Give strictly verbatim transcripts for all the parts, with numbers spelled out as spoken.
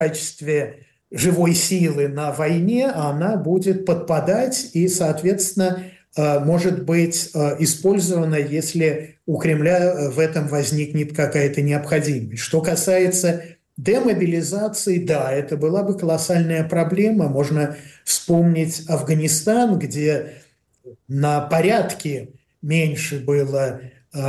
качестве живой силы на войне, она будет подпадать и, соответственно, может быть использована, если у Кремля в этом возникнет какая-то необходимость. Что касается демобилизации, да, это была бы колоссальная проблема. Можно вспомнить Афганистан, где на порядке меньше было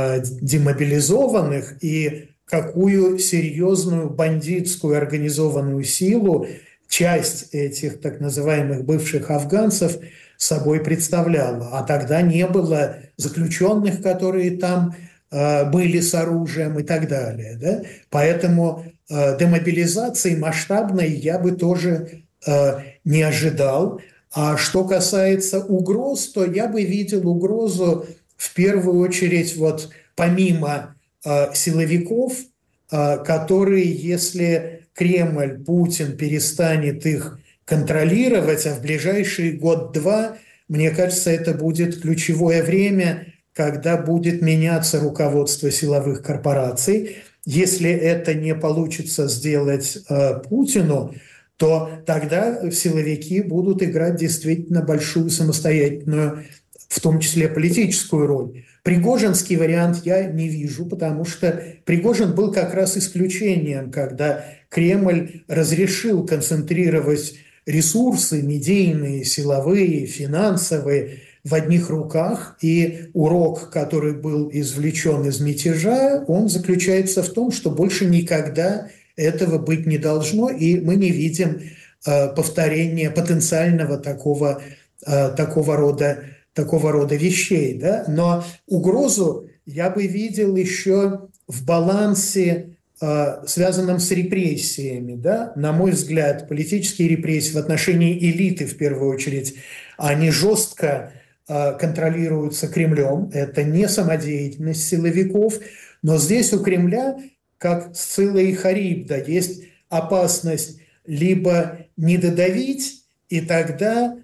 демобилизованных, и какую серьезную бандитскую организованную силу часть этих так называемых бывших афганцев собой представляла. А тогда не было заключенных, которые там э, были с оружием и так далее. Да? Поэтому э, демобилизации масштабной я бы тоже э, не ожидал. А что касается угроз, то я бы видел угрозу в первую очередь вот помимо э, силовиков, э, которые, если Кремль, Путин перестанет их контролировать, а в ближайший год-два, мне кажется, это будет ключевое время, когда будет меняться руководство силовых корпораций. Если это не получится сделать э, Путину, то тогда силовики будут играть действительно большую самостоятельную, в том числе политическую роль. Пригожинский вариант я не вижу, потому что Пригожин был как раз исключением, когда Кремль разрешил концентрировать ресурсы медийные, силовые, финансовые в одних руках, и урок, который был извлечен из мятежа, он заключается в том, что больше никогда этого быть не должно, и мы не видим э, повторения потенциального такого, э, такого рода такого рода вещей, да? Но угрозу я бы видел еще в балансе, э, связанном с репрессиями, да? На мой взгляд, политические репрессии в отношении элиты, в первую очередь, они жестко э, контролируются Кремлем, это не самодеятельность силовиков, но здесь у Кремля, как Сцилла и Харибда, есть опасность либо не додавить, и тогда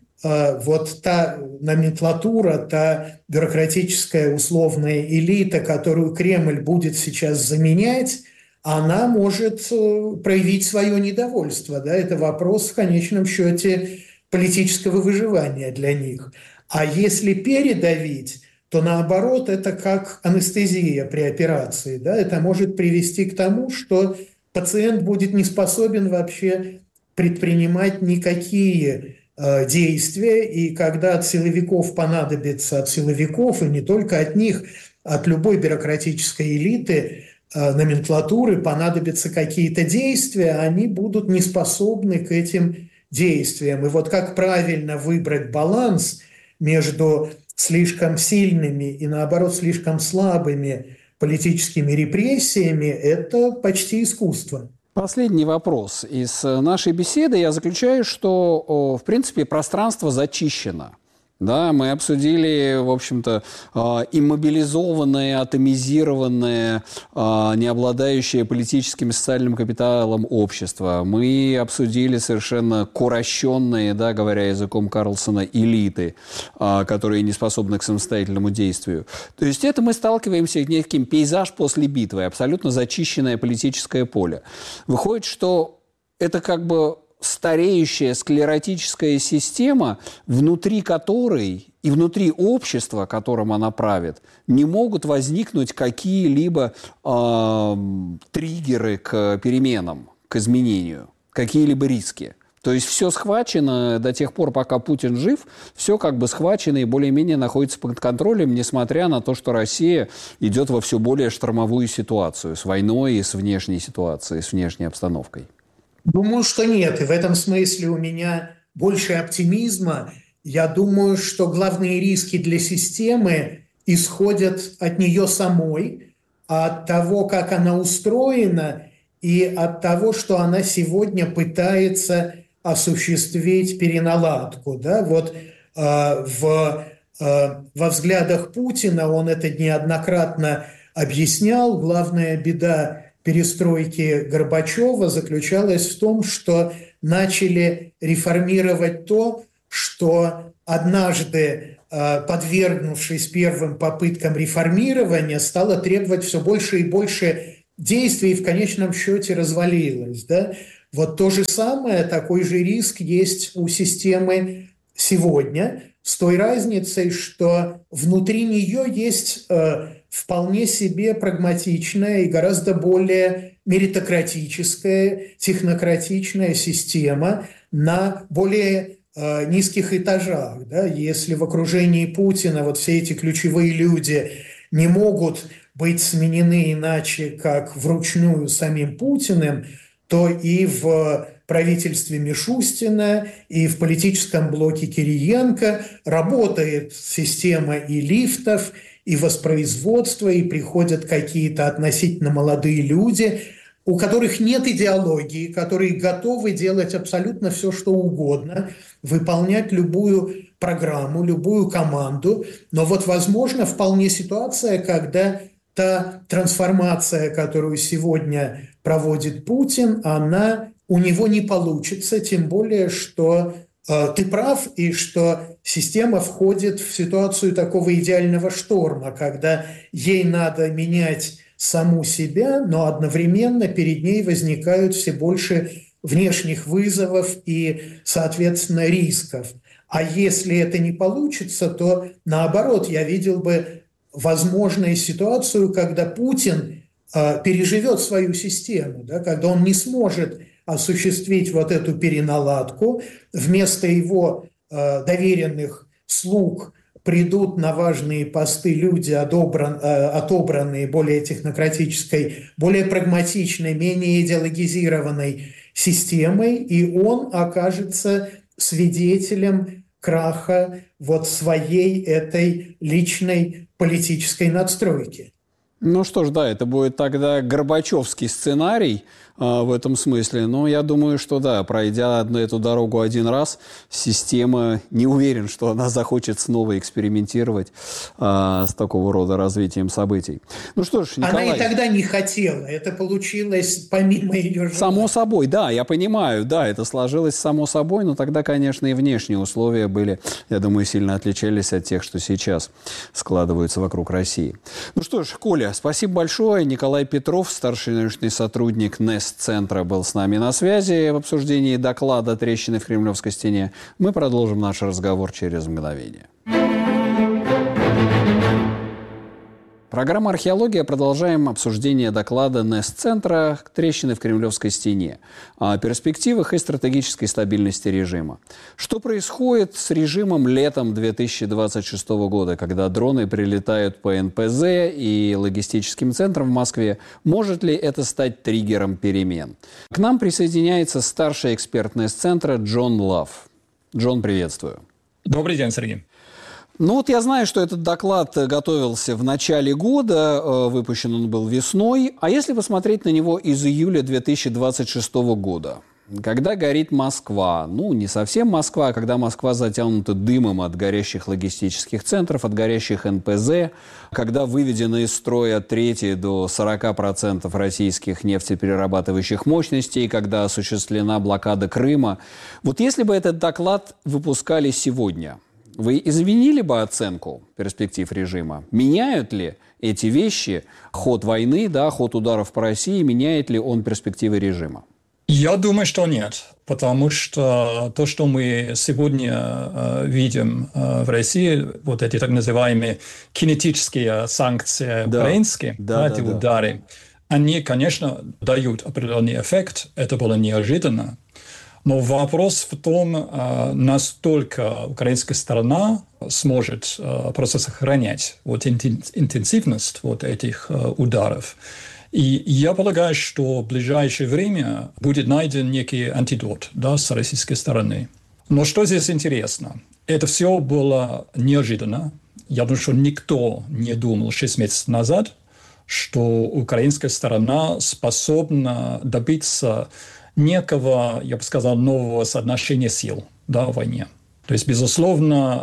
вот та номенклатура, та бюрократическая условная элита, которую Кремль будет сейчас заменять, она может проявить свое недовольство. Да? Это вопрос в конечном счете политического выживания для них. А если передавить, то наоборот, это как анестезия при операции. Да? Это может привести к тому, что пациент будет не способен вообще предпринимать никакие действия, и когда от силовиков понадобится, от силовиков, и не только от них, от любой бюрократической элиты, номенклатуры понадобятся какие-то действия, они будут не способны к этим действиям. И вот как правильно выбрать баланс между слишком сильными и, наоборот, слишком слабыми политическими репрессиями, это почти искусство. Последний вопрос из нашей беседы. Я заключаю, что, в принципе, пространство зачищено. Да, мы обсудили, в общем-то, иммобилизованное, атомизированное, не обладающее политическим и социальным капиталом общество. Мы обсудили совершенно курощенные, да, говоря языком Карлсона, элиты, которые не способны к самостоятельному действию. То есть это мы сталкиваемся с неким пейзаж после битвы, абсолютно зачищенное политическое поле. Выходит, что это как бы стареющая склеротическая система, внутри которой и внутри общества, которым она правит, не могут возникнуть какие-либо э, триггеры к переменам, к изменению, какие-либо риски. То есть все схвачено до тех пор, пока Путин жив, все как бы схвачено и более-менее находится под контролем, несмотря на то, что Россия идет во все более штормовую ситуацию с войной и с внешней ситуацией, с внешней обстановкой. Думаю, что нет. И в этом смысле у меня больше оптимизма. Я думаю, что главные риски для системы исходят от нее самой, от того, как она устроена, и от того, что она сегодня пытается осуществить переналадку. Да? Вот э, в, э, во взглядах Путина он это неоднократно объяснял. Главная беда перестройки Горбачева заключалась в том, что начали реформировать то, что однажды, подвергнувшись первым попыткам реформирования, стало требовать все больше и больше действий и в конечном счете развалилось. Да? Вот то же самое, такой же риск есть у системы сегодня, с той разницей, что внутри нее есть э, вполне себе прагматичная и гораздо более меритократическая, технократичная система на более э, низких этажах. Да? Если в окружении Путина вот все эти ключевые люди не могут быть сменены иначе, как вручную самим Путиным, то и в правительстве Мишустина, и в политическом блоке Кириенко работает система и лифтов, и воспроизводства, и приходят какие-то относительно молодые люди, у которых нет идеологии, которые готовы делать абсолютно все, что угодно, выполнять любую программу, любую команду. Но вот возможно вполне ситуация, когда та трансформация, которую сегодня проводит Путин, она у него не получится, тем более, что э, ты прав, и что система входит в ситуацию такого идеального шторма, когда ей надо менять саму себя, но одновременно перед ней возникают все больше внешних вызовов и, соответственно, рисков. А если это не получится, то наоборот, я видел бы возможную ситуацию, когда Путин э, переживет свою систему, да, когда он не сможет осуществить вот эту переналадку, вместо его э, доверенных слуг придут на важные посты люди, одобран, э, отобранные более технократической, более прагматичной, менее идеологизированной системой, и он окажется свидетелем краха вот своей этой личной политической надстройки. Ну что ж, да, это будет тогда горбачевский сценарий э, в этом смысле. Но я думаю, что да, пройдя эту дорогу один раз, система, не уверен, что она захочет снова экспериментировать э, с такого рода развитием событий. Ну что ж, Николай... Она и тогда не хотела, это получилось помимо ее желания. Само собой, да, я понимаю, да, это сложилось само собой, но тогда, конечно, и внешние условия были, я думаю, сильно отличались от тех, что сейчас складываются вокруг России. Ну что ж, Коля, спасибо большое. Николай Петров, старший научный сотрудник НЭС-центра, был с нами на связи в обсуждении доклада «Трещины в Кремлевской стене». Мы продолжим наш разговор через мгновение. Программа «Археология». Продолжаем обсуждение доклада НЭС-центра «Трещины в Кремлевской стене» о перспективах и стратегической стабильности режима. Что происходит с режимом летом две тысячи двадцать шестого года, когда дроны прилетают по эн пэ зэ и логистическим центрам в Москве? Может ли это стать триггером перемен? К нам присоединяется старший эксперт НЭС-центра Джон Лав. Джон, приветствую. Добрый день, Сергей. Ну вот я знаю, что этот доклад готовился в начале года, выпущен он был весной. А если посмотреть на него из июля две тысячи двадцать шестого года, когда горит Москва, ну не совсем Москва, а когда Москва затянута дымом от горящих логистических центров, от горящих эн пэ зэ, когда выведены из строя от трети до сорока процентов российских нефтеперерабатывающих мощностей, когда осуществлена блокада Крыма. Вот если бы этот доклад выпускали сегодня, вы изменили бы оценку перспектив режима? Меняют ли эти вещи ход войны, да, ход ударов по России, меняет ли он перспективы режима? Я думаю, что нет, потому что то, что мы сегодня э, видим э, в России, вот эти так называемые кинетические санкции да. украинские, да, эти да, удары, да. они, конечно, дают определенный эффект, это было неожиданно. Но вопрос в том, настолько украинская сторона сможет просто сохранять вот интенсивность вот этих ударов. И я полагаю, что в ближайшее время будет найден некий антидот, да, с российской стороны. Но что здесь интересно? Это все было неожиданно. Я думаю, что никто не думал шесть месяцев назад, что украинская сторона способна добиться некого, я бы сказал, нового соотношения сил, да, в войне. То есть, безусловно,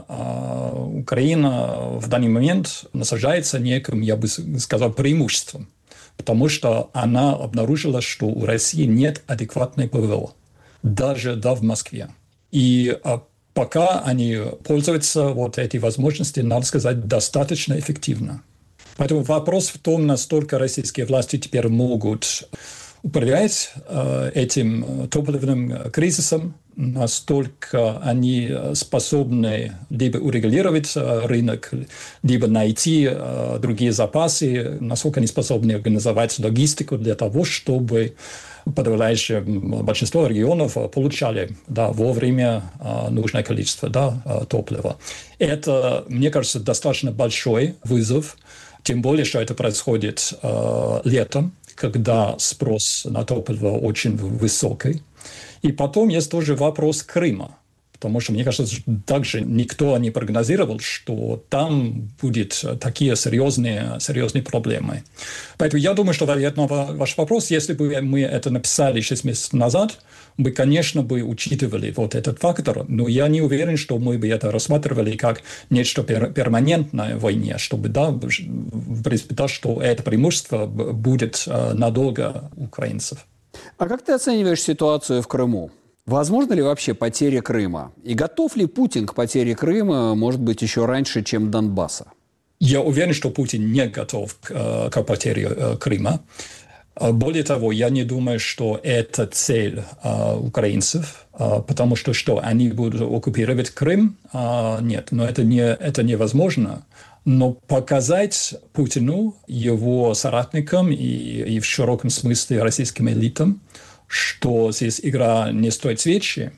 Украина в данный момент насаждается неким, я бы сказал, преимуществом, потому что она обнаружила, что у России нет адекватной пэ вэ о, даже да, в Москве. И пока они пользуются вот этой возможностью, надо сказать, достаточно эффективно. Поэтому вопрос в том, насколько российские власти теперь могут управлять э, этим топливным кризисом, настолько они способны либо урегулировать рынок, либо найти э, другие запасы, насколько они способны организовать логистику для того, чтобы подавляющее большинство регионов получали да, вовремя э, нужное количество да, э, топлива. Это, мне кажется, достаточно большой вызов, тем более, что это происходит э, летом, когда спрос на топливо очень высокий. И потом есть тоже вопрос Крыма. Потому что, мне кажется, также никто не прогнозировал, что там будут такие серьезные, серьезные проблемы. Поэтому я думаю, что, вероятно, ваш вопрос, если бы мы это написали шесть месяцев назад, мы, конечно, бы учитывали вот этот фактор, но я не уверен, что мы бы это рассматривали как нечто перманентное в войне, чтобы, да, в принципе, да, что это преимущество будет надолго украинцев. А как ты оцениваешь ситуацию в Крыму? Возможно ли вообще потеря Крыма? И готов ли Путин к потере Крыма, может быть, еще раньше, чем Донбасса? Я уверен, что Путин не готов к, к потере Крыма. Более того, я не думаю, что это цель uh, украинцев, uh, потому что что, они будут оккупировать Крым? Uh, нет, но это, не, это невозможно. Но показать Путину, его соратникам и, и в широком смысле российским элитам, что здесь игра не стоит свечи,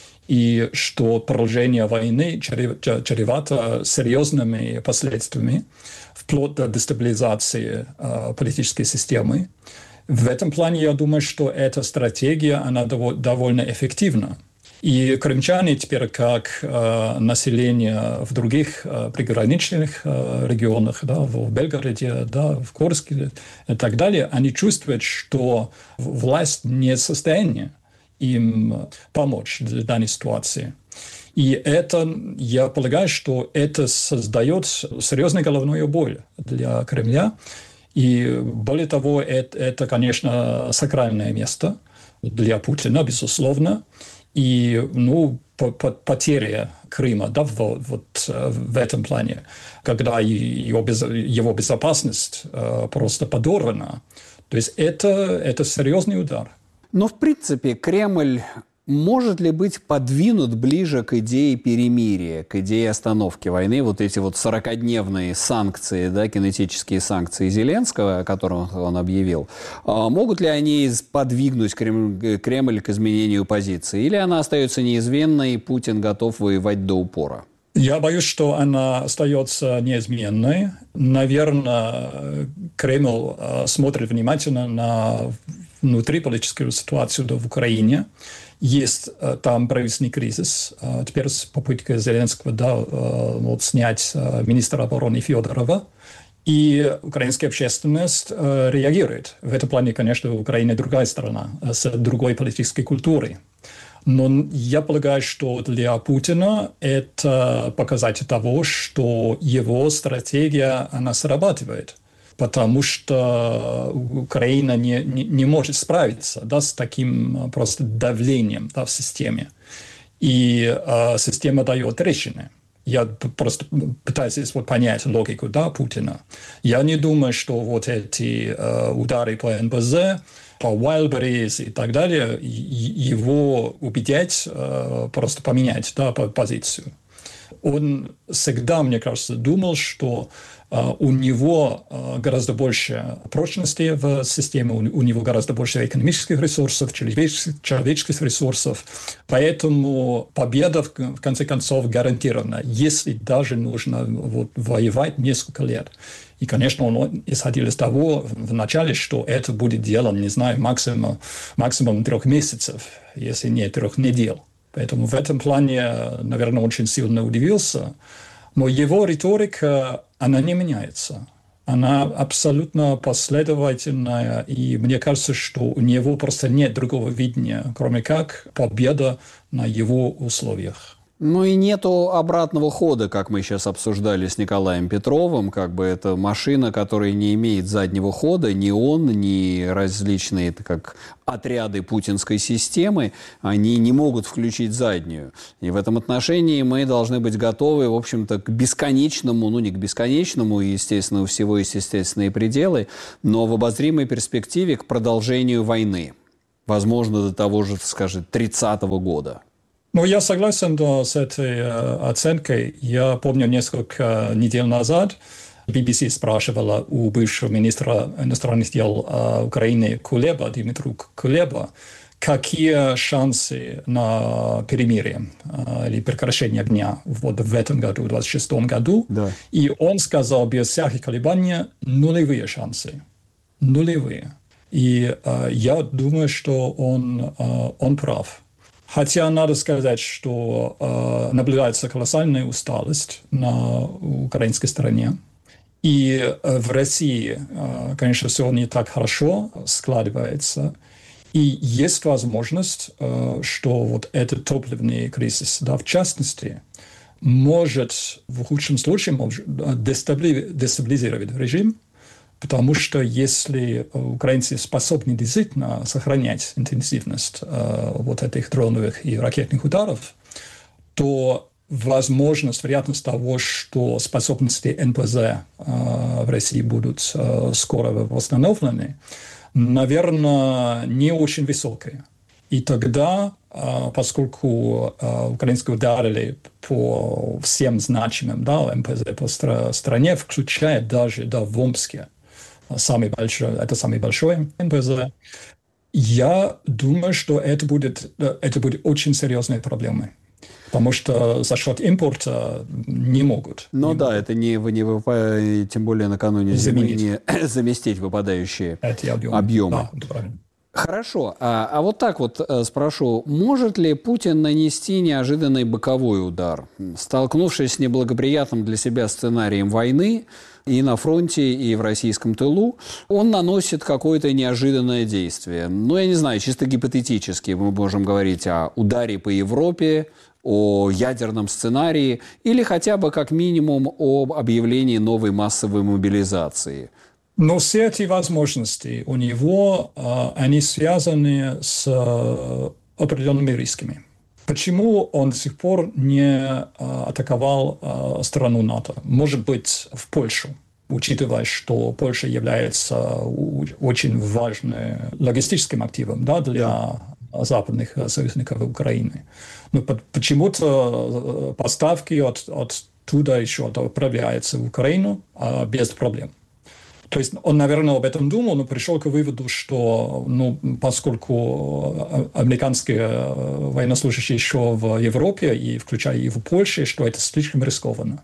и что продолжение войны чревато серьезными последствиями, вплоть до дестабилизации э, политической системы. В этом плане я думаю, что эта стратегия, она дов- довольно эффективна. И крымчане теперь, как э, население в других э, приграничных э, регионах, да, в Белгороде, да, в Курске и так далее, они чувствуют, что власть не в состоянии им помочь в данной ситуации. И это, я полагаю, что это создает серьезную головную боль для Кремля. И более того, это, это конечно, сакральное место для Путина, безусловно. И, ну, потеря Крыма, да, вот, вот в этом плане, когда его, без, его безопасность э, просто подорвана, то есть это, это серьезный удар. Но, в принципе, Кремль может ли быть подвинут ближе к идее перемирия, к идее остановки войны? Вот эти вот сорокадневные санкции, да, кинетические санкции Зеленского, о которых он объявил, могут ли они подвигнуть Кремль, Кремль к изменению позиции? Или она остается неизменной, и Путин готов воевать до упора? Я боюсь, что она остается неизменной. Наверное, Кремль смотрит внимательно на внутриполитическую ситуацию в Украине. Есть э, там правительственный кризис. Э, теперь с попыткой Зеленского да, э, вот, снять э, министра обороны Федорова. И украинская общественность э, реагирует. В этом плане, конечно, Украина другая страна, э, с другой политической культурой. Но я полагаю, что для Путина это показатель того, что его стратегия, она срабатывает. Потому что Украина не, не, не может справиться да, с таким просто давлением да, в системе. И э, система дает решение. Я просто пытаюсь здесь вот понять логику да, Путина. Я не думаю, что вот эти э, удары по эн бэ зэ, по Wildberries и так далее, его убедять, э, просто поменять да, позицию. Он всегда, мне кажется, думал, что uh, у него uh, гораздо больше прочности в системе, у, у него гораздо больше экономических ресурсов, человеческих, человеческих ресурсов. Поэтому победа, в, в конце концов, гарантирована, если даже нужно вот, воевать несколько лет. И, конечно, он исходил из того вначале, что это будет дело, не знаю, максимум, максимум трех месяцев, если не трех недель. Поэтому в этом плане, наверное, очень сильно удивился. Но его риторика, она не меняется. Она абсолютно последовательная. И мне кажется, что у него просто нет другого видения, кроме как победа на его условиях. Ну и нету обратного хода, как мы сейчас обсуждали с Николаем Петровым, как бы это машина, которая не имеет заднего хода, ни он, ни различные это как отряды путинской системы, они не могут включить заднюю. И в этом отношении мы должны быть готовы, в общем-то, к бесконечному, ну не к бесконечному, естественно, у всего есть естественные пределы, но в обозримой перспективе к продолжению войны. Возможно, до того же, скажем, тридцатого года. Ну, я согласен да, с этой э, оценкой. Я помню, несколько недель назад би би си спрашивала у бывшего министра иностранных дел э, Украины Кулеба, Дмитрия Кулеба, какие шансы на перемирие э, или прекращение огня вот в этом году, в двадцать шестом году. Да. И он сказал без всяких колебаний нулевые шансы. Нулевые. И э, я думаю, что он, э, он прав. Хотя надо сказать, что э, наблюдается колоссальная усталость на украинской стороне. И э, в России, э, конечно, все не так хорошо складывается. И есть возможность, э, что вот этот топливный кризис, да, в частности, может в худшем случае дестабилизировать режим. Потому что если украинцы способны действительно сохранять интенсивность э, вот этих дроновых и ракетных ударов, то возможность, вероятность того, что способности эн пэ зэ э, в России будут э, скоро восстановлены, наверное, не очень высокая. И тогда, э, поскольку э, украинские ударили по всем значимым да, эн пэ зэ по стра- стране, включая даже да, в Омске, Самый большой, это самый большой эн пэ зэ. Я думаю, что это будет, это будет очень серьезной проблемой. Потому что за счет импорта не могут. Ну не да, могут. это не, не выпа... тем более накануне зимы не заместить выпадающие Эти объемы. объемы. Да, правильно. Хорошо, а, а вот так вот э, спрошу, может ли Путин нанести неожиданный боковой удар, столкнувшись с неблагоприятным для себя сценарием войны и на фронте, и в российском тылу, он наносит какое-то неожиданное действие? Ну, я не знаю, чисто гипотетически мы можем говорить о ударе по Европе, о ядерном сценарии или хотя бы как минимум об объявлении новой массовой мобилизации. Но все эти возможности у него, они связаны с определенными рисками. Почему он до сих пор не атаковал страну НАТО? Может быть, в Польшу, учитывая, что Польша является очень важным логистическим активом да, для западных союзников Украины. Но почему-то поставки от, оттуда еще отправляются в Украину без проблем. То есть он, наверное, об этом думал, но пришел к выводу, что ну, поскольку американские военнослужащие еще в Европе, и включая и в Польше, что это слишком рискованно.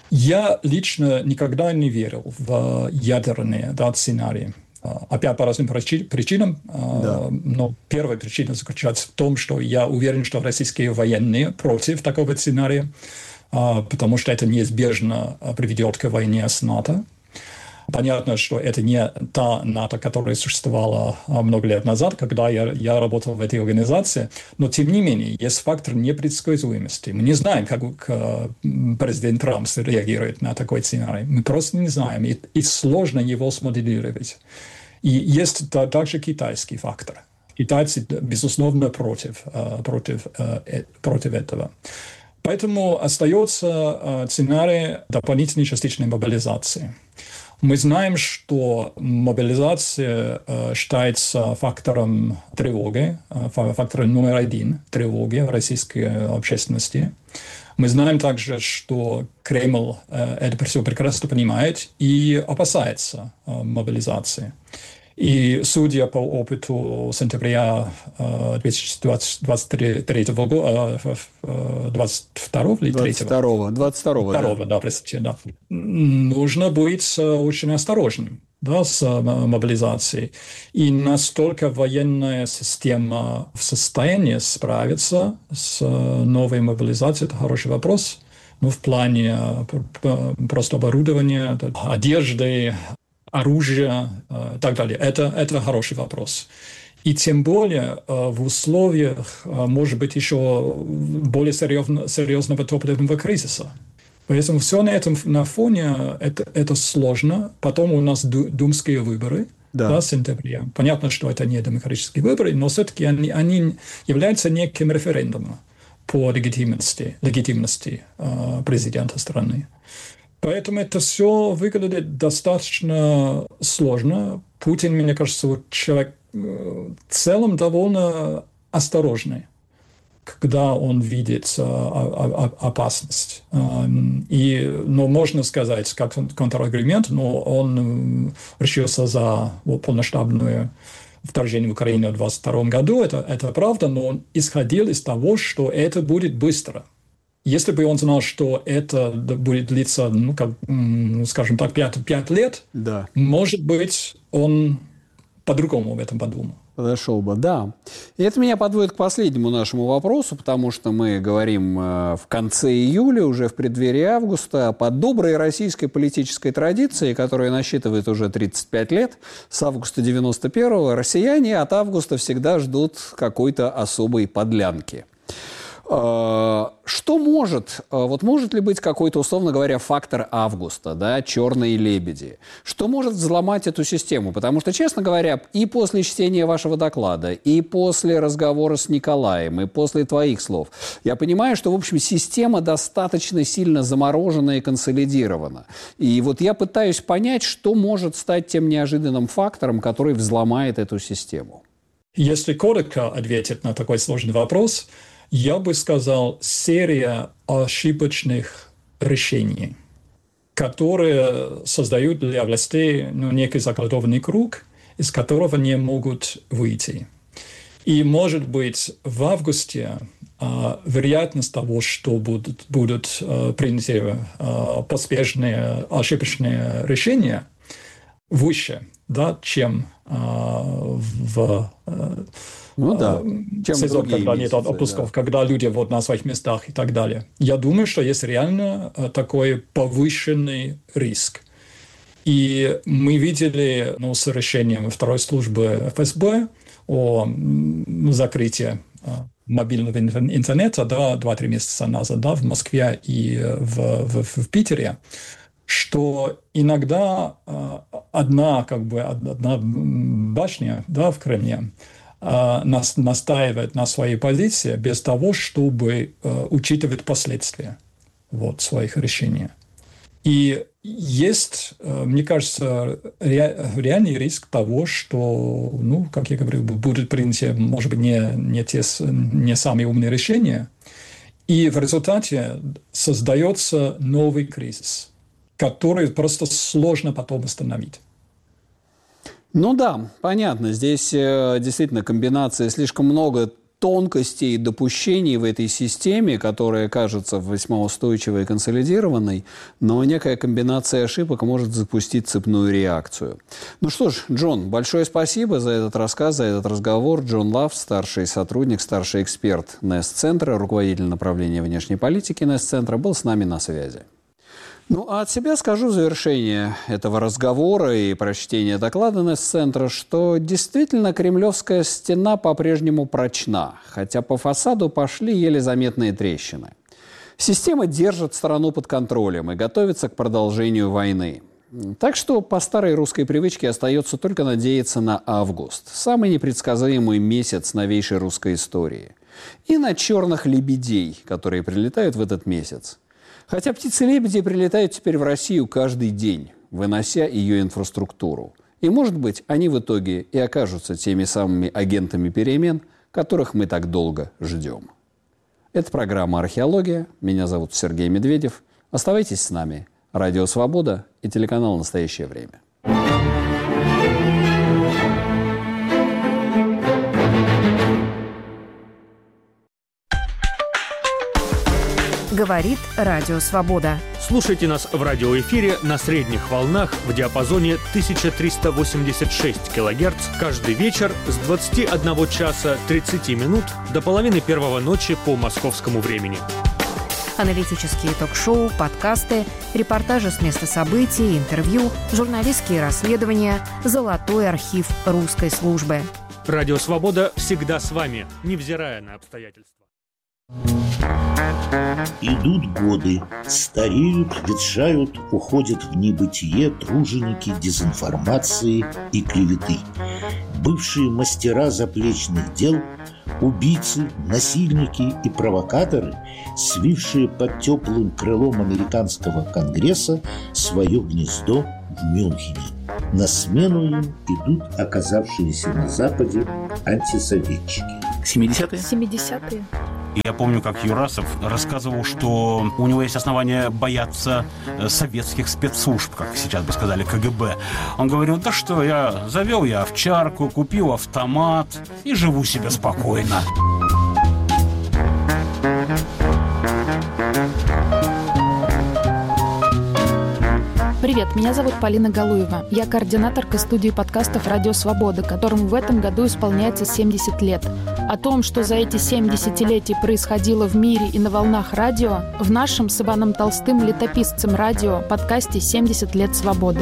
Я лично никогда не верил в ядерные да, сценарии. Опять по разным причинам. Да. Но первая причина заключается в том, что я уверен, что российские военные против такого сценария, потому что это неизбежно приведет к войне с НАТО. Понятно, что это не та НАТО, которая существовала много лет назад, когда я, я работал в этой организации, но тем не менее есть фактор непредсказуемости. Мы не знаем, как президент Трамп реагирует на такой сценарий. Мы просто не знаем, и, и сложно его смоделировать. И есть также китайский фактор. Китайцы, безусловно, против, против, против этого. Поэтому остается сценарий дополнительной частичной мобилизации. Мы знаем, что мобилизация э, считается фактором тревоги, э, фактором номер один тревоги в российской общественности. Мы знаем также, что Кремль э, это все прекрасно понимает и опасается э, мобилизации. И судя по опыту сентября две тысячи двадцать третьего года, двадцать второго или третьего? двадцать второго, да. да, простите, да. Нужно быть очень осторожным да, с мобилизацией. И настолько военная система в состоянии справиться с новой мобилизацией, это хороший вопрос. Ну, в плане просто оборудования, одежды, оружия и так далее. Это, это хороший вопрос. И тем более в условиях, может быть, еще более серьезного, серьезного топливного кризиса. Поэтому все на этом на фоне это, это сложно. Потом у нас думские выборы, да. Да, в сентябре. Понятно, что это не демократические выборы, но все-таки они, они являются неким референдумом по легитимности, легитимности э, президента страны. Поэтому это все выглядит достаточно сложно. Путин, мне кажется, человек в целом довольно осторожный, когда он видит а, а, а, опасность. И, но можно сказать, как контраргумент, но он решился за вот, полномасштабное вторжение в Украину в двадцать втором году, это, это правда, но он исходил из того, что это будет быстро. Если бы он знал, что это будет длиться, ну, как, скажем так, пять лет, да. Может быть, он по-другому об этом подумал. Подошел бы, да. И это меня подводит к последнему нашему вопросу, потому что мы говорим в конце июля, уже в преддверии августа, по доброй российской политической традиции, которая насчитывает уже тридцать пять лет, с августа девяносто первого, россияне от августа всегда ждут какой-то особой подлянки. Что может, вот может ли быть какой-то, условно говоря, фактор августа, да, черные лебеди? Что может взломать эту систему? Потому что, честно говоря, и после чтения вашего доклада, и после разговора с Николаем, и после твоих слов, я понимаю, что, в общем, система достаточно сильно заморожена и консолидирована. И вот я пытаюсь понять, что может стать тем неожиданным фактором, который взломает эту систему. Если коротко ответить на такой сложный вопрос, я бы сказал, серия ошибочных решений, которые создают для властей, ну, некий заколдованный круг, из которого не могут выйти. И, может быть, в августе а, вероятность того, что будут, будут а, приняты а, поспешные ошибочные решения, выше, да, чем а, в а, ну, да. Чем сезон, когда месяцы, нет отпусков, да. Когда люди вот на своих местах и так далее. Я думаю, что есть реально такой повышенный риск. И мы видели, ну, с решением второй службы эф эс бэ о закрытии мобильного интернета, да, два-три месяца назад, да, в Москве и в, в, в Питере, что иногда одна, как бы, одна башня, да, в Кремле нас настаивает на своей позиции без того, чтобы э, учитывать последствия вот, своих решений. И есть, э, мне кажется, ре, реальный риск того, что, ну, как я говорил, будут приняты, может быть, не, не, те, не самые умные решения, и в результате создается новый кризис, который просто сложно потом восстановить. Ну да, понятно. Здесь э, действительно комбинация, слишком много тонкостей и допущений в этой системе, которая кажется весьма устойчивой и консолидированной, но некая комбинация ошибок может запустить цепную реакцию. Ну что ж, Джон, большое спасибо за этот рассказ, за этот разговор. Джон Лафт, старший сотрудник, старший эксперт Нест-центра, руководитель направления внешней политики Нест-центра, был с нами на связи. Ну, а от себя скажу в завершение этого разговора и прочтения доклада Нест-центра, что действительно кремлевская стена по-прежнему прочна, хотя по фасаду пошли еле заметные трещины. Система держит страну под контролем и готовится к продолжению войны. Так что по старой русской привычке остается только надеяться на август, самый непредсказуемый месяц новейшей русской истории, и на черных лебедей, которые прилетают в этот месяц. Хотя птицы-лебеди прилетают теперь в Россию каждый день, вынося ее инфраструктуру. И, может быть, они в итоге и окажутся теми самыми агентами перемен, которых мы так долго ждем. Это программа «Археология». Меня зовут Сергей Медведев. Оставайтесь с нами. Радио «Свобода» и телеканал «Настоящее время». Говорит Радио Свобода. Слушайте нас в радиоэфире на средних волнах в диапазоне тысяча триста восемьдесят шесть килогерц каждый вечер с двадцати одного часа тридцати минут до половины первого ночи по московскому времени. Аналитические ток-шоу, подкасты, репортажи с места событий, интервью, журналистские расследования, золотой архив русской службы. Радио «Свобода» всегда с вами, невзирая на обстоятельства. Идут годы, стареют, ветшают, уходят в небытие труженики дезинформации и клеветы. Бывшие мастера заплечных дел, убийцы, насильники и провокаторы, свившие под теплым крылом американского конгресса свое гнездо в Мюнхене. На смену им идут оказавшиеся на Западе антисоветчики. семидесятые? семидесятые. Я помню, как Юрасов рассказывал, что у него есть основания бояться советских спецслужб, как сейчас бы сказали, ка гэ бэ. Он говорил: да что, я завел я овчарку, купил автомат и живу себе спокойно. Привет, меня зовут Полина Галуева. Я координаторка студии подкастов «Радио Свобода», которому в этом году исполняется семьдесят лет. О том, что за эти семь десятилетий происходило в мире и на волнах радио, в нашем с Иваном Толстым летописцем радио подкасте «семьдесят лет свободы».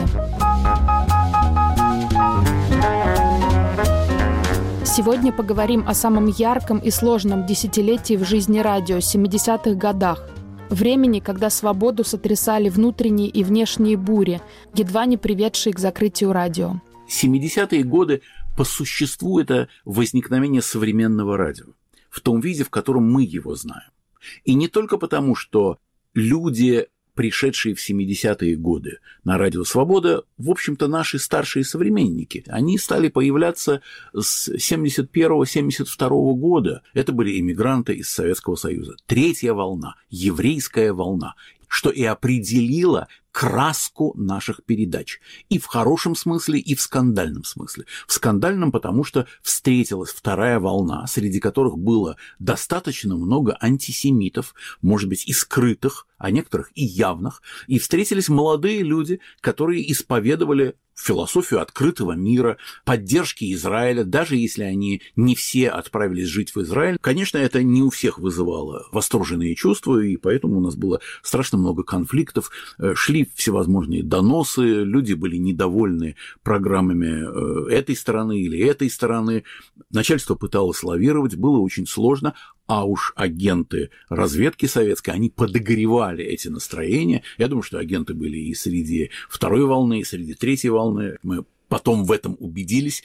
Сегодня поговорим о самом ярком и сложном десятилетии в жизни радио – семидесятых годах. Времени, когда свободу сотрясали внутренние и внешние бури, едва не приведшие к закрытию радио. семидесятые годы по существу это возникновение современного радио в том виде, в котором мы его знаем. И не только потому, что люди, пришедшие в семидесятые годы на радио «Свобода», в общем-то, наши старшие современники. Они стали появляться с семьдесят первого — семьдесят второго года. Это были иммигранты из Советского Союза. Третья волна, еврейская волна, что и определило краску наших передач. И в хорошем смысле, и в скандальном смысле. В скандальном, потому что встретилась вторая волна, среди которых было достаточно много антисемитов, может быть, и скрытых, а некоторых и явных. И встретились молодые люди, которые исповедовали философию открытого мира, поддержки Израиля, даже если они не все отправились жить в Израиль. Конечно, это не у всех вызывало восторженные чувства, и поэтому у нас было страшно много конфликтов, шли всевозможные доносы, люди были недовольны программами этой стороны или этой стороны, начальство пыталось лавировать, было очень сложно. А уж агенты разведки советской, они подогревали эти настроения. Я думаю, что агенты были и среди второй волны, и среди третьей волны. Мы потом в этом убедились.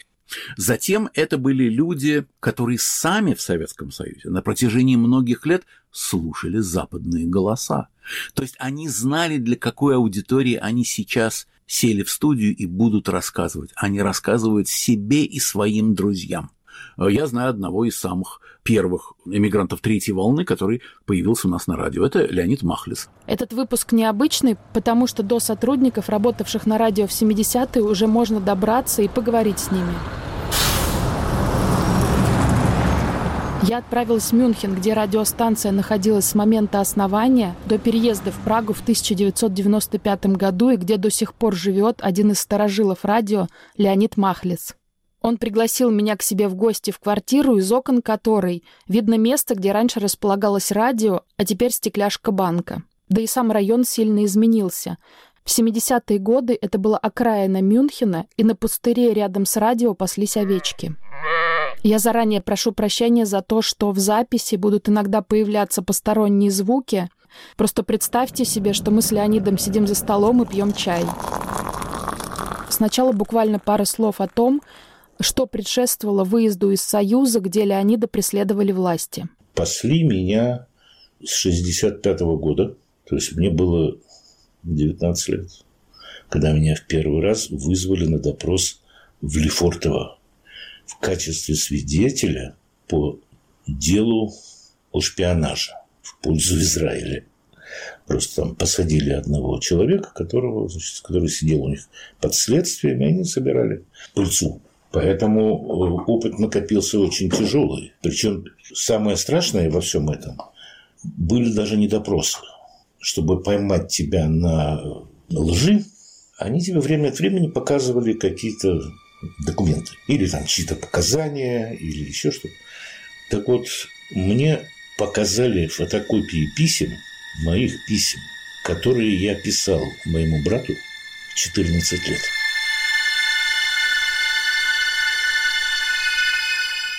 Затем это были люди, которые сами в Советском Союзе на протяжении многих лет слушали западные голоса. То есть они знали, для какой аудитории они сейчас сели в студию и будут рассказывать. Они рассказывают себе и своим друзьям. Я знаю одного из самых первых эмигрантов третьей волны, который появился у нас на радио. Это Леонид Махлис. Этот выпуск необычный, потому что до сотрудников, работавших на радио в семидесятые, уже можно добраться и поговорить с ними. Я отправилась в Мюнхен, где радиостанция находилась с момента основания до переезда в Прагу в тысяча девятьсот девяносто пятом году и где до сих пор живет один из старожилов радио Леонид Махлис. Он пригласил меня к себе в гости в квартиру, из окон которой видно место, где раньше располагалось радио, а теперь стекляшка банка. Да и сам район сильно изменился. В семидесятые годы это была окраина Мюнхена, и на пустыре рядом с радио паслись овечки. Я заранее прошу прощения за то, что в записи будут иногда появляться посторонние звуки. Просто представьте себе, что мы с Леонидом сидим за столом и пьем чай. Сначала буквально пара слов о том, что предшествовало выезду из Союза, где Леонида преследовали власти. Пасли меня с шестьдесят пятого года, то есть мне было девятнадцать лет, когда меня в первый раз вызвали на допрос в Лефортово в качестве свидетеля по делу о шпионаже в пользу Израиля. Просто там посадили одного человека, которого, значит, который сидел у них под следствием, и они собирали пыльцу. Поэтому опыт накопился очень тяжелый. Причем самое страшное во всем этом были даже не допросы. Чтобы поймать тебя на лжи, они тебе время от времени показывали какие-то документы. Или там чьи-то показания, или еще что-то. Так вот, мне показали фотокопии писем, моих писем, которые я писал моему брату в четырнадцать лет.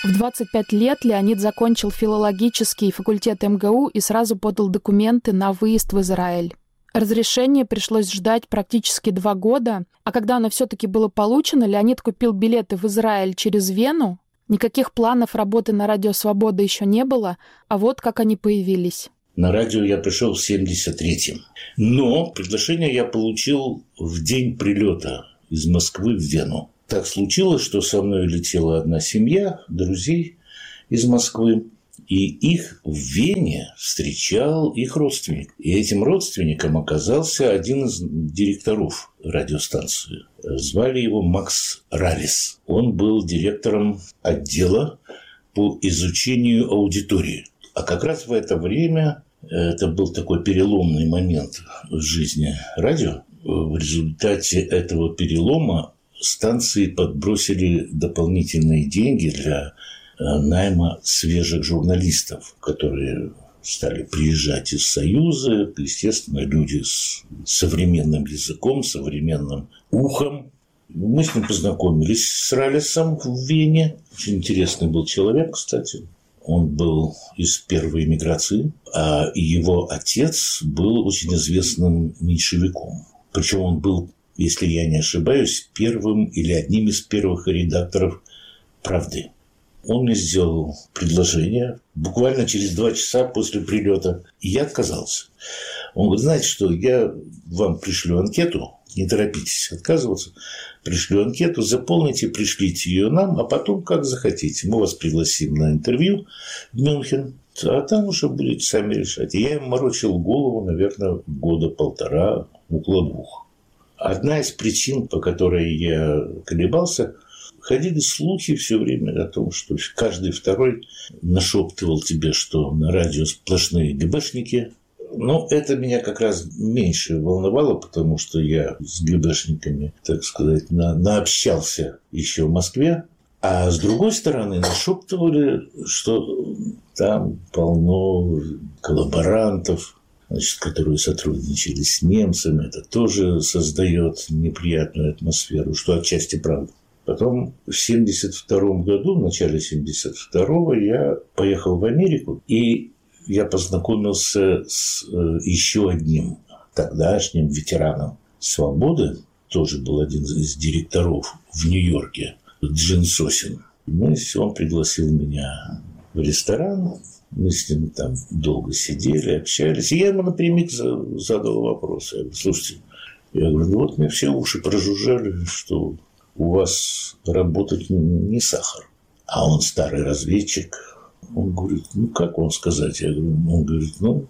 В двадцать пять лет Леонид закончил филологический факультет эм гэ у и сразу подал документы на выезд в Израиль. Разрешение пришлось ждать практически два года, а когда оно все-таки было получено, Леонид купил билеты в Израиль через Вену. Никаких планов работы на Радио Свобода еще не было, а вот как они появились. На радио я пришел в семьдесят третьем. Но приглашение я получил в день прилета из Москвы в Вену. Так случилось, что со мной летела одна семья друзей из Москвы, и их в Вене встречал их родственник. И этим родственником оказался один из директоров радиостанции. Звали его Макс Ралис. Он был директором отдела по изучению аудитории. А как раз в это время, это был такой переломный момент в жизни радио, в результате этого перелома станции подбросили дополнительные деньги для найма свежих журналистов, которые стали приезжать из Союза, естественно, люди с современным языком, современным ухом. Мы с ним познакомились с Ралисом в Вене. Очень интересный был человек, кстати. Он был из первой эмиграции, а его отец был очень известным меньшевиком. Причем он был, если я не ошибаюсь, первым или одним из первых редакторов «Правды». Он мне сделал предложение буквально через два часа после прилета, и я отказался. Он говорит, знаете что, я вам пришлю анкету, не торопитесь отказываться, пришлю анкету, заполните, пришлите ее нам, а потом как захотите. Мы вас пригласим на интервью в Мюнхен, а там уже будете сами решать. И я им морочил голову, наверное, года полтора, около двух. Одна из причин, по которой я колебался, ходили слухи все время о том, что каждый второй нашептывал тебе, что на радио сплошные ГБшники. Но это меня как раз меньше волновало, потому что я с ГБшниками, так сказать, на, наобщался еще в Москве. А с другой стороны, нашептывали, что там полно коллаборантов, значит, которые сотрудничали с немцами. Это тоже создает неприятную атмосферу, что отчасти правда. Потом в семьдесят втором году, в начале семьдесят второго, я поехал в Америку, и я познакомился с еще одним тогдашним ветераном «Свободы», тоже был один из директоров в Нью-Йорке, Джин Сосин. Мы, он пригласил меня в ресторан, мы с ним там долго сидели, общались, и я ему напрямик задал вопрос. Я говорю, слушайте, я говорю, ну вот мне все уши прожужжали, что у вас работать не сахар. А он старый разведчик. Он говорит, ну как вам сказать? Я говорю, он говорит, ну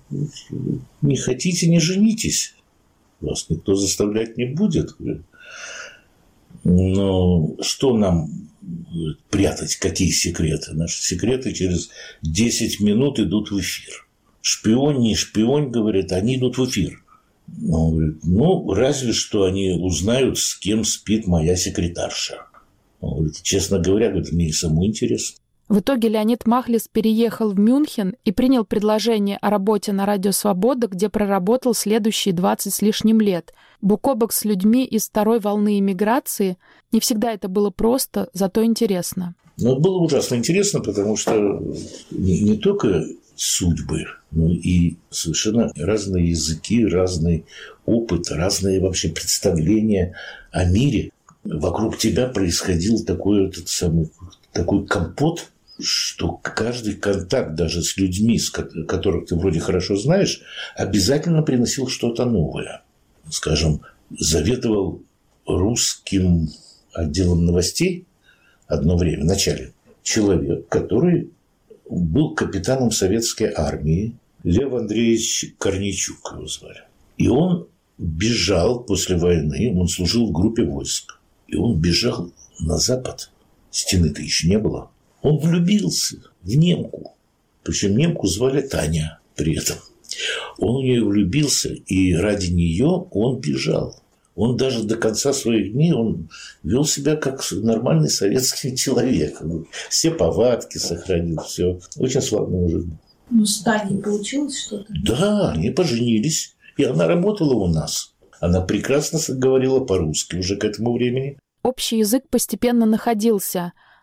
не хотите, не женитесь. Вас никто заставлять не будет. Но что нам прятать, какие секреты? Наши секреты через десять минут идут в эфир. Шпион, не шпион, говорит, они идут в эфир. Он говорит, ну, разве что они узнают, с кем спит моя секретарша. Он говорит, честно говоря, говорит, мне и самому интересно. В итоге Леонид Махлис переехал в Мюнхен и принял предложение о работе на Радио Свобода, где проработал следующие двадцать с лишним лет. Бок о бок с людьми из второй волны эмиграции. Не всегда это было просто, зато интересно. Ну, было ужасно интересно, потому что не, не только судьбы, но и совершенно разные языки, разный опыт, разные вообще представления о мире. Вокруг тебя происходил такой, этот самый, такой компот, что каждый контакт даже с людьми, с которых ты вроде хорошо знаешь, обязательно приносил что-то новое. Скажем, заведовал русским отделом новостей одно время, в начале, человек, который был капитаном советской армии, Лев Андреевич Корнейчук его звали. И он бежал после войны, он служил в группе войск, и он бежал на запад. Стены-то еще не было. Он влюбился в немку. Причем немку звали Таня при этом. Он в нее влюбился, и ради нее он бежал. Он даже до конца своих дней он вел себя как нормальный советский человек. Все повадки сохранил, все. Очень славный мужик. Ну, с Таней получилось что-то? Да, они поженились. И она работала у нас. Она прекрасно говорила по-русски уже к этому времени. Общий язык постепенно находился.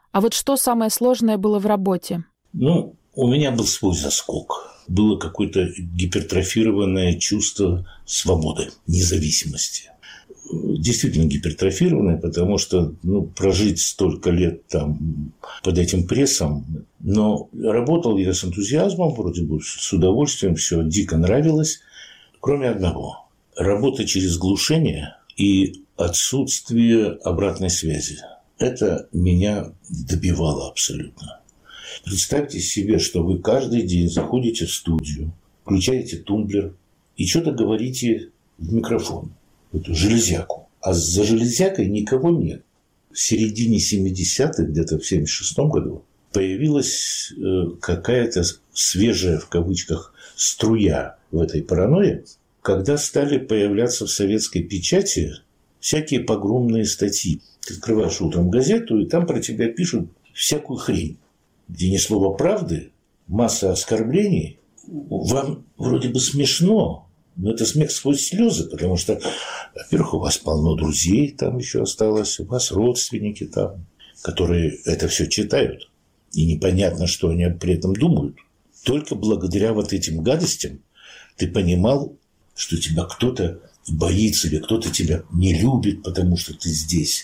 А вот что самое сложное было в работе? Ну, у меня был свой заскок. Было какое-то гипертрофированное чувство свободы, независимости. Действительно гипертрофированное, потому что ну, прожить столько лет там под этим прессом. Но работал я с энтузиазмом, вроде бы с удовольствием, все дико нравилось. Кроме одного. Работа через глушение и отсутствие обратной связи. Это меня добивало абсолютно. Представьте себе, что вы каждый день заходите в студию, включаете тумблер и что-то говорите в микрофон, в эту железяку. А за железякой никого нет. В середине семидесятых, где-то в семьдесят шестом году, появилась какая-то свежая, в кавычках, струя в этой паранойе, когда стали появляться в советской печати всякие погромные статьи. Ты открываешь утром газету, и там про тебя пишут всякую хрень, где ни слова правды, масса оскорблений. Вам вроде бы смешно, но это смех сквозь слезы, потому что, во-первых, у вас полно друзей там еще осталось, у вас родственники там, которые это все читают, и непонятно, что они при этом думают. Только благодаря вот этим гадостям ты понимал, что тебя кто-то боится или кто-то тебя не любит, потому что ты здесь.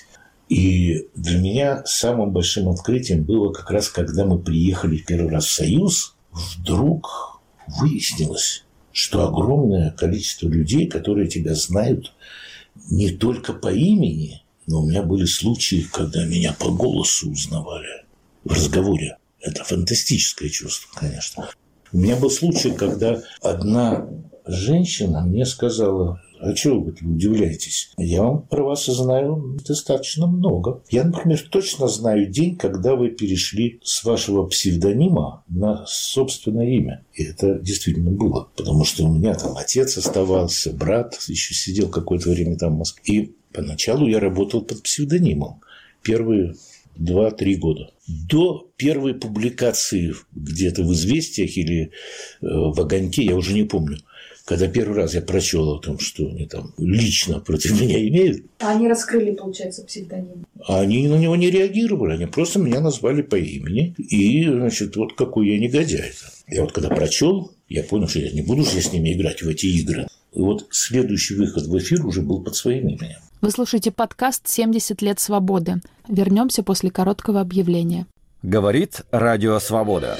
И для меня самым большим открытием было как раз, когда мы приехали первый раз в Союз, вдруг выяснилось, что огромное количество людей, которые тебя знают не только по имени, но у меня были случаи, когда меня по голосу узнавали в разговоре. Это фантастическое чувство, конечно. У меня был случай, когда одна женщина мне сказала: а чего вы удивляетесь? Я вам про вас знаю достаточно много. Я, например, точно знаю день, когда вы перешли с вашего псевдонима на собственное имя. И это действительно было. Потому что у меня там отец оставался, брат еще сидел какое-то время там в Москве. И поначалу я работал под псевдонимом. Первые два-три года. До первой публикации где-то в «Известиях» или в «Огоньке», я уже не помню, когда первый раз я прочел о том, что они там лично против меня имеют. А они раскрыли, получается, псевдоним? А они на него не реагировали, они просто меня назвали по имени. И, значит, вот какой я негодяй. Я вот когда прочел, я понял, что я не буду же с ними играть в эти игры. И вот следующий выход в эфир уже был под своим именем. Вы слушаете подкаст «семьдесят лет свободы». Вернемся после короткого объявления. Говорит Радио Свобода.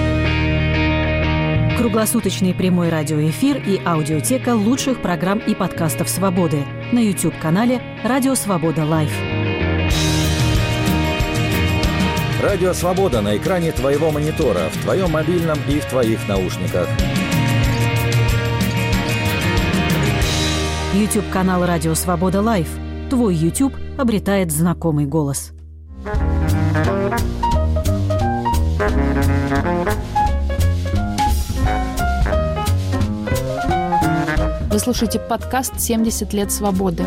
Круглосуточный прямой радиоэфир и аудиотека лучших программ и подкастов «Свободы» на YouTube-канале «Радио Свобода Лайв». Радио Свобода на экране твоего монитора, в твоем мобильном и в твоих наушниках. YouTube-канал «Радио Свобода Лайв». Твой YouTube обретает знакомый голос. Вы слушаете подкаст «семьдесят лет свободы».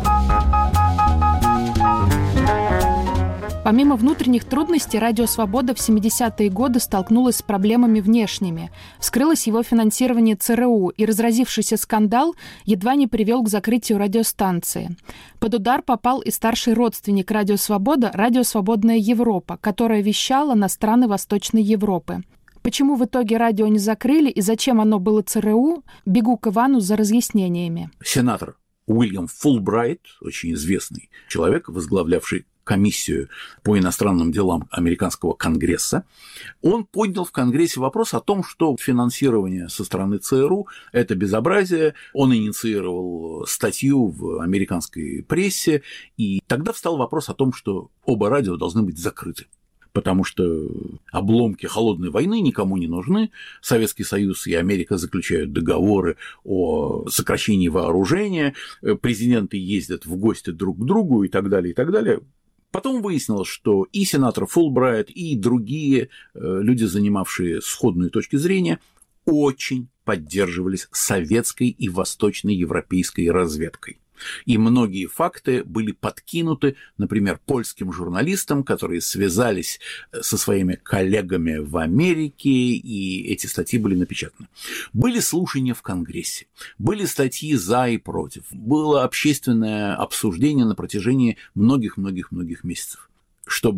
Помимо внутренних трудностей, Радио Свобода в семидесятые годы столкнулась с проблемами внешними. Вскрылось его финансирование ЦРУ, и разразившийся скандал едва не привел к закрытию радиостанции. Под удар попал и старший родственник Радио Свобода, Радио Свободная Европа, которая вещала на страны Восточной Европы. Почему в итоге радио не закрыли и зачем оно было ЦРУ, бегу к Ивану за разъяснениями. Сенатор Уильям Фулбрайт, очень известный человек, возглавлявший комиссию по иностранным делам американского Конгресса, он поднял в Конгрессе вопрос о том, что финансирование со стороны ЦРУ – это безобразие. Он инициировал статью в американской прессе, и тогда встал вопрос о том, что оба радио должны быть закрыты. Потому что обломки холодной войны никому не нужны. Советский Союз и Америка заключают договоры о сокращении вооружения, президенты ездят в гости друг к другу и так далее, и так далее. Потом выяснилось, что и сенатор Фулбрайт, и другие люди, занимавшие сходную точку зрения, очень поддерживались советской и восточноевропейской разведкой. И многие факты были подкинуты, например, польским журналистам, которые связались со своими коллегами в Америке, и эти статьи были напечатаны. Были слушания в Конгрессе, были статьи за и против, было общественное обсуждение на протяжении многих-многих-многих месяцев. Чтобы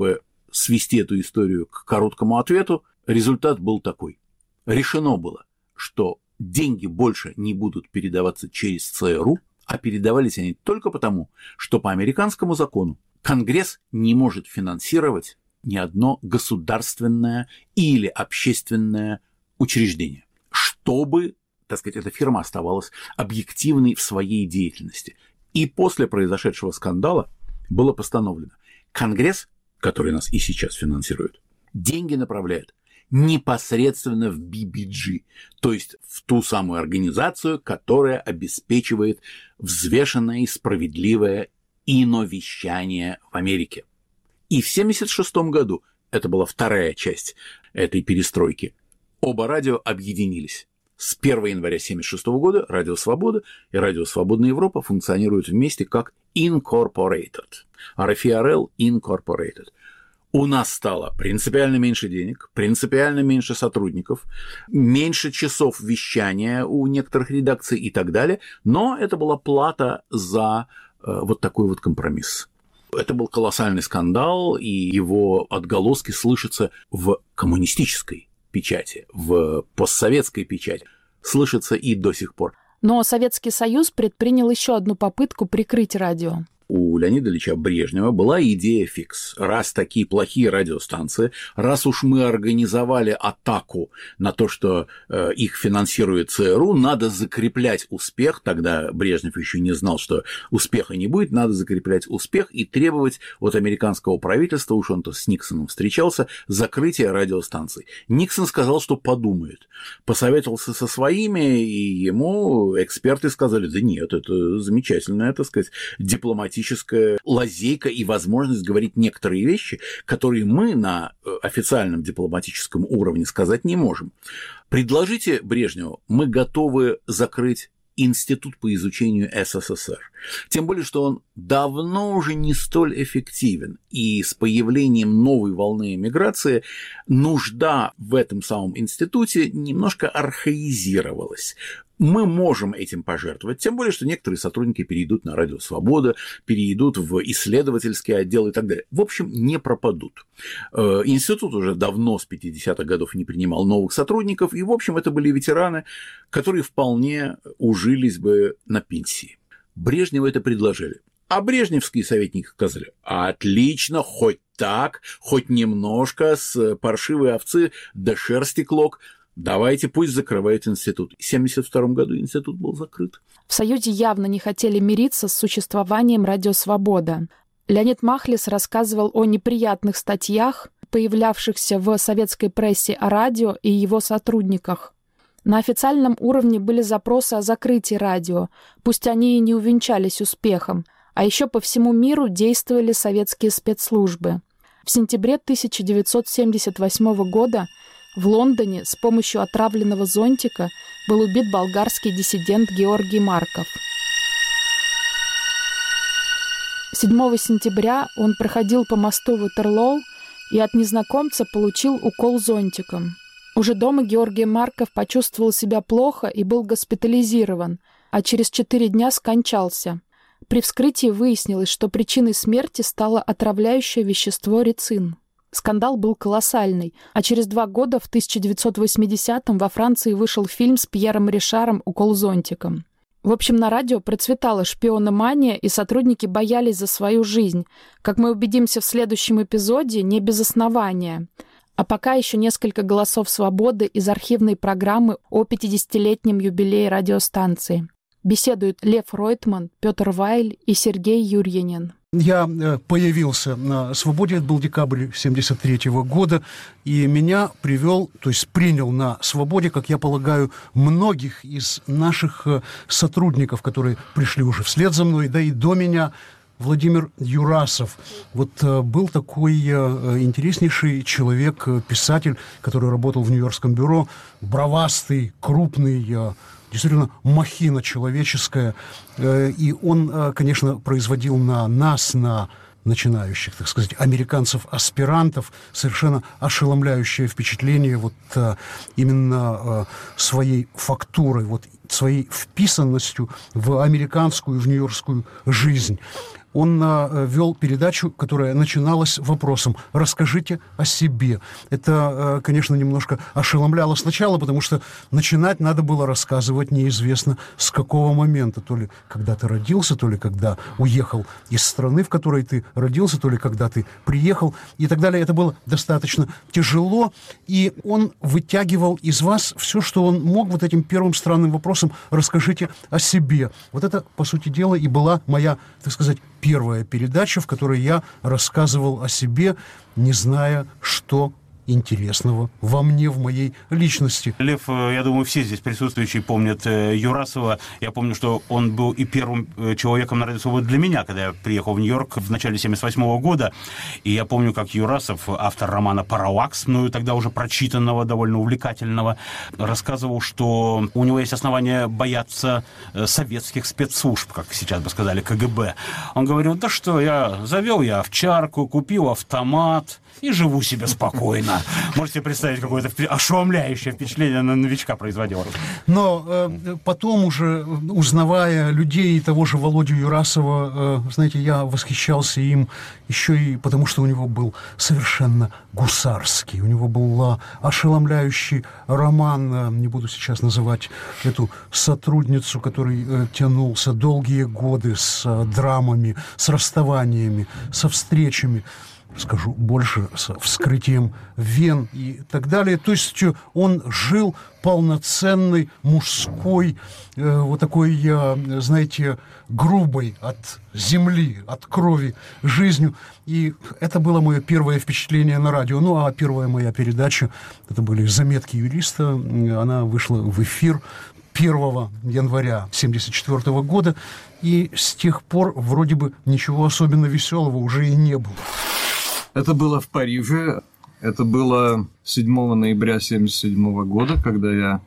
свести эту историю к короткому ответу, результат был такой. Решено было, что деньги больше не будут передаваться через ЦРУ, а передавались они только потому, что по американскому закону Конгресс не может финансировать ни одно государственное или общественное учреждение, чтобы, так сказать, эта фирма оставалась объективной в своей деятельности. И после произошедшего скандала было постановлено, Конгресс, который нас и сейчас финансирует, деньги направляет непосредственно в би би джи, то есть в ту самую организацию, которая обеспечивает взвешенное и справедливое иновещание в Америке. И в семьдесят шестом году, это была вторая часть этой перестройки, оба радио объединились. С первого января семьдесят шестого года Радио Свобода и Радио Свободная Европа функционируют вместе как Incorporated. ар эф и ар эл Incorporated. У нас стало принципиально меньше денег, принципиально меньше сотрудников, меньше часов вещания у некоторых редакций и так далее, но это была плата за э, вот такой вот компромисс. Это был колоссальный скандал, и его отголоски слышатся в коммунистической печати, в постсоветской печати, слышатся и до сих пор. Но Советский Союз предпринял еще одну попытку прикрыть радио. У Леонида Ильича Брежнева была идея фикс. Раз такие плохие радиостанции, раз уж мы организовали атаку на то, что э, их финансирует ЦРУ, надо закреплять успех. Тогда Брежнев еще не знал, что успеха не будет. Надо закреплять успех и требовать от американского правительства, уж он-то с Никсоном встречался, закрытия радиостанций. Никсон сказал, что подумает. Посоветовался со своими, и ему эксперты сказали, да нет, это замечательная, так сказать, дипломатия, лазейка и возможность говорить некоторые вещи, которые мы на официальном дипломатическом уровне сказать не можем. Предложите Брежневу, мы готовы закрыть Институт по изучению эс эс эс эр. Тем более, что он давно уже не столь эффективен, и с появлением новой волны эмиграции нужда в этом самом институте немножко архаизировалась. Мы можем этим пожертвовать, тем более, что некоторые сотрудники перейдут на Радио Свобода, перейдут в исследовательский отдел и так далее. В общем, не пропадут. Институт уже давно, с пятидесятых годов, не принимал новых сотрудников, и, в общем, это были ветераны, которые вполне ужились бы на пенсии. Брежневу это предложили. А брежневские советники сказали, отлично, хоть так, хоть немножко, с паршивой овцы до шерсти клок, давайте пусть закрывает институт. В семьдесят втором году институт был закрыт. В Союзе явно не хотели мириться с существованием Радио Свобода. Леонид Махлис рассказывал о неприятных статьях, появлявшихся в советской прессе о радио и его сотрудниках. На официальном уровне были запросы о закрытии радио, пусть они и не увенчались успехом, а еще по всему миру действовали советские спецслужбы. В сентябре тысяча девятьсот семьдесят восьмого года в Лондоне с помощью отравленного зонтика был убит болгарский диссидент Георгий Марков. седьмого сентября он проходил по мосту Ватерлоу и от незнакомца получил укол зонтиком. Уже дома Георгий Марков почувствовал себя плохо и был госпитализирован, а через четыре дня скончался. При вскрытии выяснилось, что причиной смерти стало отравляющее вещество рицин. Скандал был колоссальный, а через два года, в тысяча девятьсот восьмидесятом, во Франции вышел фильм с Пьером Ришаром «Укол зонтиком». В общем, на радио процветала шпиономания, и сотрудники боялись за свою жизнь. Как мы убедимся в следующем эпизоде, не без основания. А пока еще несколько голосов свободы из архивной программы о пятидесятилетнем юбилее радиостанции. Беседуют Лев Ройтман, Петр Вайль и Сергей Юрьянин. Я появился на «Свободе», это был декабрь семьдесят третьего года, и меня привел, то есть принял на «Свободе», как я полагаю, многих из наших сотрудников, которые пришли уже вслед за мной, да и до меня, Владимир Юрасов. Вот э, был такой э, интереснейший человек, э, писатель, который работал в Нью-Йоркском бюро, бровастый, крупный, э, действительно махина человеческая. Э, и он, э, конечно, производил на нас, на начинающих, так сказать, американцев-аспирантов совершенно ошеломляющее впечатление вот э, именно э, своей фактурой. Вот своей вписанностью в американскую, в нью-йоркскую жизнь. Он а, вел передачу, которая начиналась вопросом «Расскажите о себе». Это, а, конечно, немножко ошеломляло сначала, потому что начинать надо было рассказывать неизвестно с какого момента. То ли когда ты родился, то ли когда уехал из страны, в которой ты родился, то ли когда ты приехал и так далее. Это было достаточно тяжело, и он вытягивал из вас все, что он мог вот этим первым странным вопросом «Расскажите о себе». Вот это, по сути дела, и была моя, так сказать, первая передача, в которой я рассказывал о себе, не зная, что интересного во мне, в моей личности. Лев, я думаю, все здесь присутствующие помнят Юрасова. Я помню, что он был и первым человеком на Радио Свобода для меня, когда я приехал в Нью-Йорк в начале семьдесят восьмого года. И я помню, как Юрасов, автор романа «Параллакс», мною тогда уже прочитанного, довольно увлекательного, рассказывал, что у него есть основания бояться советских спецслужб, как сейчас бы сказали, ка гэ бэ. Он говорил, да что, я завел я овчарку, купил автомат и живу себе спокойно. Можете представить, какое-то ошеломляющее впечатление на новичка производил. Но э, потом уже, узнавая людей, того же Володю Юрасова, э, знаете, я восхищался им еще и потому, что у него был совершенно гусарский. У него был э, ошеломляющий роман, э, не буду сейчас называть эту сотрудницу, который э, тянулся долгие годы с э, драмами, с расставаниями, со встречами. Скажу больше, с вскрытием вен и так далее. То есть он жил полноценной мужской, э, вот такой, э, знаете, грубой от земли, от крови жизнью. И это было мое первое впечатление на радио. Ну, а первая моя передача, это были «Заметки юриста». Она вышла в эфир первого января семьдесят четвёртого года. И с тех пор вроде бы ничего особенно веселого уже и не было. Это было в Париже, это было седьмого ноября семьдесят седьмого года, когда я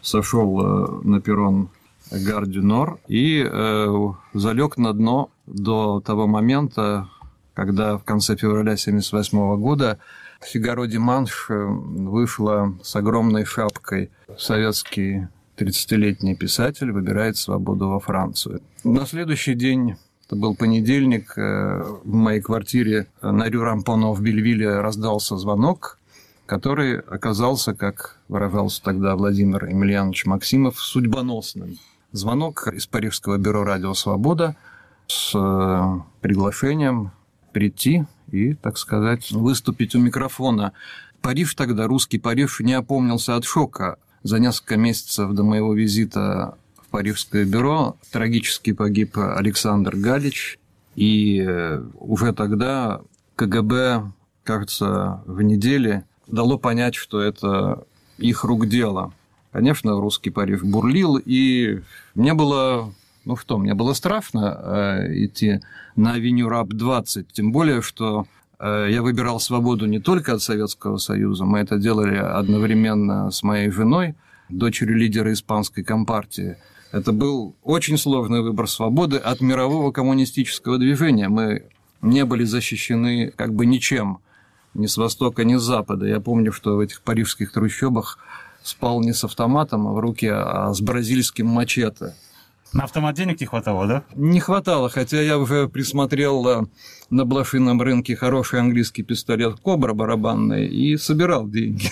сошел на перрон Гар дю Нор и э, залег на дно до того момента, когда в конце февраля семьдесят восьмого года «Фигаро Диманш» вышла с огромной шапкой. Советский тридцатилетний писатель выбирает свободу во Францию. На следующий день... Это был понедельник, в моей квартире на Рю Рампоно в Бельвилле раздался звонок, который оказался, как выражался тогда Владимир Емельянович Максимов, судьбоносным. Звонок из Парижского бюро «Радио Свобода» с приглашением прийти и, так сказать, выступить у микрофона. Париж тогда, русский Париж, не опомнился от шока. За несколько месяцев до моего визита в Парижское бюро трагически погиб Александр Галич, и уже тогда ка гэ бэ, кажется, в неделе дало понять, что это их рук дело. Конечно, русский Париж бурлил, и мне было, ну что, мне было страшно идти на авеню Раб двадцать, тем более, что я выбирал свободу не только от Советского Союза, мы это делали одновременно с моей женой, дочерью лидера испанской компартии. Это был очень сложный выбор свободы от мирового коммунистического движения. Мы не были защищены как бы ничем, ни с востока, ни с запада. Я помню, что в этих парижских трущобах спал не с автоматом в руке, а с бразильским мачете. На автомат денег не хватало, да? Не хватало, хотя я уже присмотрел на блошином рынке хороший английский пистолет «Кобра» барабанный и собирал деньги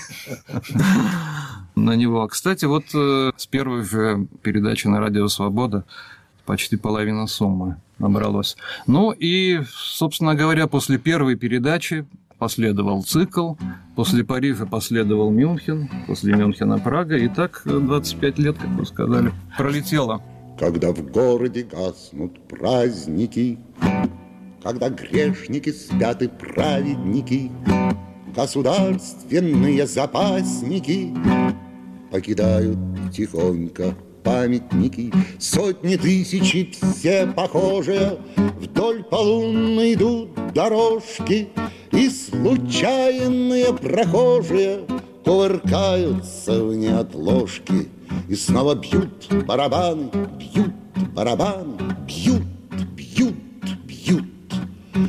на него. Кстати, вот с первой же передачи на Радио Свобода почти половина суммы набралось. Ну и, собственно говоря, после первой передачи последовал цикл, после Парижа последовал Мюнхен, после Мюнхена Прага, и так двадцать пять лет, как вы сказали, пролетело. Когда в городе гаснут праздники, когда грешники спят и праведники, государственные запасники покидают тихонько памятники. Сотни тысяч, все похожие, вдоль полунной идут дорожки, и случайные прохожие кувыркаются в неотложке. И снова бьют барабаны, бьют барабаны, бьют